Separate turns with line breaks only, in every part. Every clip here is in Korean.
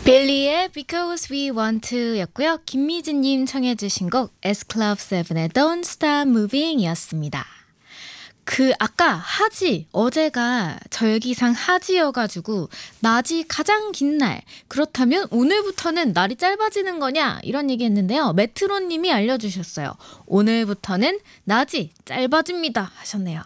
빌리의 Because We Want To 였고요. 김미진님 청해 주신 곡 S클럽7의 Don't Stop Moving 이었습니다. 아까 하지, 어제가 절기상 하지여가지고 낮이 가장 긴 날, 그렇다면 오늘부터는 날이 짧아지는 거냐 이런 얘기 했는데요. 메트로님이 알려주셨어요. 오늘부터는 낮이 짧아집니다 하셨네요.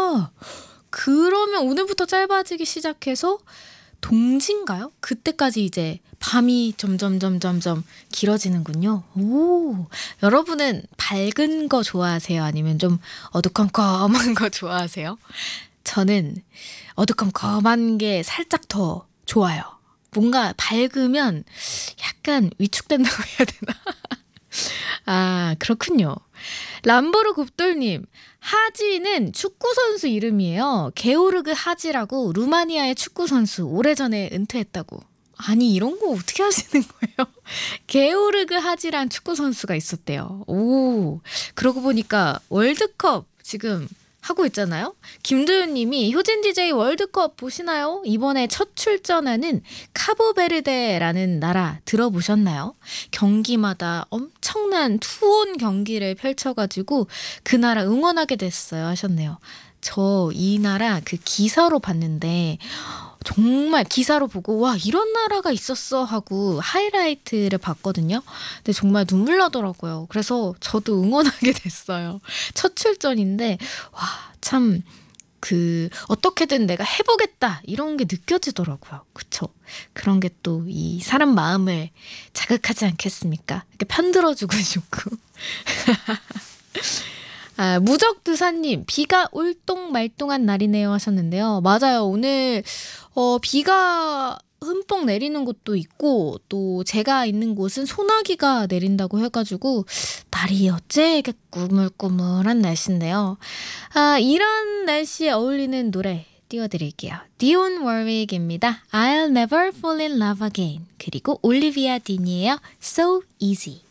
그러면 오늘부터 짧아지기 시작해서 동지인가요? 그때까지 이제 밤이 점점 길어지는군요. 오, 여러분은 밝은 거 좋아하세요? 아니면 좀 어두컴컴한 거 좋아하세요? 저는 어두컴컴한 게 살짝 더 좋아요. 뭔가 밝으면 약간 위축된다고 해야 되나? 그렇군요. 람보르 곱돌님, 하지는 축구선수 이름이에요. 게오르그 하지라고 루마니아의 축구선수 오래전에 은퇴했다고. 아니 이런 거 어떻게 하시는 거예요? 게오르그 하지란 축구선수가 있었대요. 오, 그러고 보니까 월드컵 지금 하고 있잖아요. 김도윤님이 효진 DJ 월드컵 보시나요? 이번에 첫 출전하는 카보베르데라는 나라 들어보셨나요? 경기마다 엄청난 투혼 경기를 펼쳐가지고 그 나라 응원하게 됐어요 하셨네요. 저 이 나라 그 기사로 봤는데 정말 기사로 보고 와 이런 나라가 있었어 하고 하이라이트를 봤거든요. 근데 정말 눈물 나더라고요. 그래서 저도 응원하게 됐어요. 첫 출전인데 와 참 어떻게든 내가 해보겠다 이런 게 느껴지더라고요. 그쵸? 그런 게 또 이 사람 마음을 자극하지 않겠습니까? 이렇게 편들어주고 싶고. 무적두사님, 비가 올똥말똥한 날이네요 하셨는데요. 맞아요. 오늘 비가 흠뻑 내리는 곳도 있고 또 제가 있는 곳은 소나기가 내린다고 해가지고 날이 어째 이렇게 꾸물꾸물한 날씨인데요. 이런 날씨에 어울리는 노래 띄워드릴게요. 디온 워윅입니다. I'll never fall in love again. 그리고 올리비아 딘이에요. So easy.